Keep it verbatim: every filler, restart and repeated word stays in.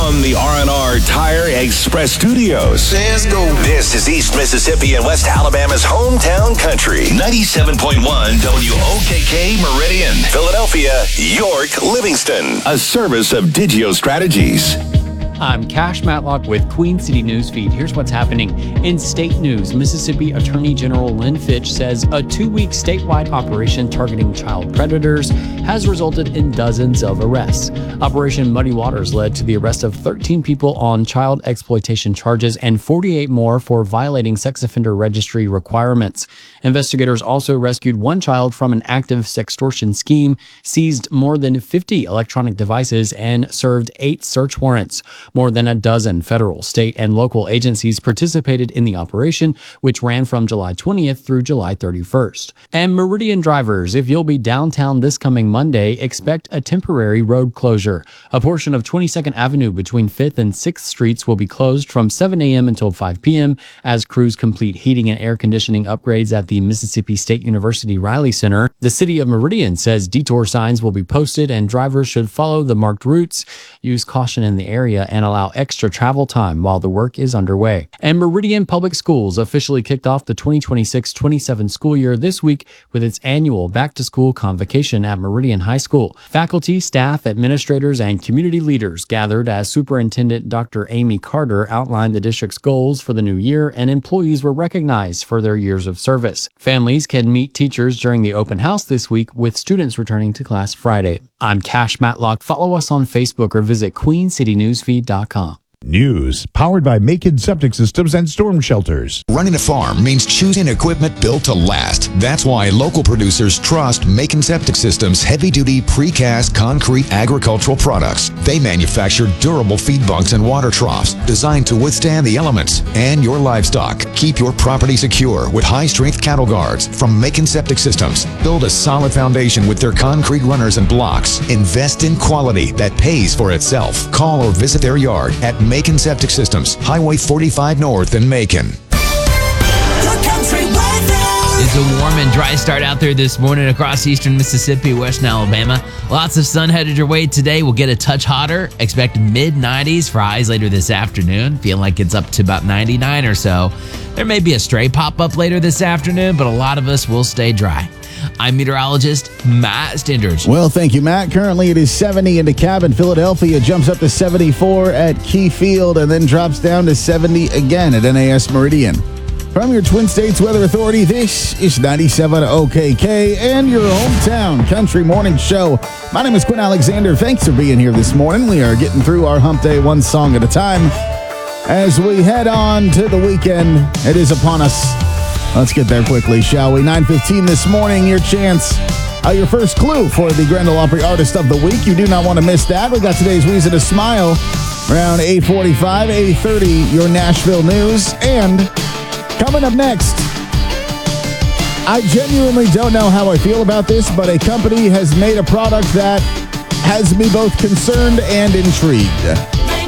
from the R and R Tire Express Studios. Let's go. This is East Mississippi and West Alabama's hometown country. ninety-seven point one W O K K Meridian, Philadelphia, York, Livingston. A service of Digio Strategies. I'm Cash Matlock with Queen City Newsfeed. Here's what's happening in state news. Mississippi Attorney General Lynn Fitch says a two-week statewide operation targeting child predators has resulted in dozens of arrests. Operation Muddy Waters led to the arrest of thirteen people on child exploitation charges and forty-eight more for violating sex offender registry requirements. Investigators also rescued one child from an active sextortion scheme, seized more than fifty electronic devices, and served eight search warrants. More than a dozen federal, state, and local agencies participated in the operation, which ran from July twentieth through July thirty-first. And Meridian drivers, if you'll be downtown this coming Monday, expect a temporary road closure. A portion of twenty-second Avenue between fifth and sixth Streets will be closed from seven a.m. until five p.m. as crews complete heating and air conditioning upgrades at the Mississippi State University Riley Center. The city of Meridian says detour signs will be posted and drivers should follow the marked routes, use caution in the area, and allow extra travel time while the work is underway. And Meridian Public Schools officially kicked off the twenty twenty-six twenty-seven school year this week with its annual back-to-school convocation at Meridian High School. Faculty, staff, administrators, and community leaders gathered as Superintendent Doctor Amy Carter outlined the district's goals for the new year, and employees were recognized for their years of service. Families can meet teachers during the open house this week, with students returning to class Friday. I'm Cash Matlock. Follow us on Facebook or visit queen city newsfeed dot com. News powered by Macon Septic Systems and Storm Shelters. Running a farm means choosing equipment built to last. That's why local producers trust Macon Septic Systems heavy-duty precast concrete agricultural products. They manufacture durable feed bunks and water troughs designed to withstand the elements and your livestock. Keep your property secure with high-strength cattle guards from Macon Septic Systems. Build a solid foundation with their concrete runners and blocks. Invest in quality that pays for itself. Call or visit their yard at Macon Septic Systems, Highway forty-five North in Macon. It's a warm and dry start out there this morning across eastern Mississippi, western Alabama. Lots of sun headed your way today. We'll get a touch hotter. Expect mid nineties for highs later this afternoon. Feeling like it's up to about ninety-nine or so. There may be a stray pop-up later this afternoon, but a lot of us will stay dry. I'm meteorologist Matt Stindridge. Well, thank you, Matt. Currently, it is seventy in DeKalb in Philadelphia. Jumps up to seventy-four at Key Field and then drops down to seventy again at N A S Meridian. From your Twin States Weather Authority, this is ninety-seven O K K and your hometown country morning show. My name is Quinn Alexander. Thanks for being here this morning. We are getting through our hump day one song at a time. As we head on to the weekend, it is upon us. Let's get there quickly, shall we? nine fifteen this morning, your chance, uh, your first clue for the Grand Ole Opry Artist of the Week. You do not want to miss that. We got today's Reason to Smile around eight forty-five, eight thirty, your Nashville news. And coming up next, I genuinely don't know how I feel about this, but a company has made a product that has me both concerned and intrigued.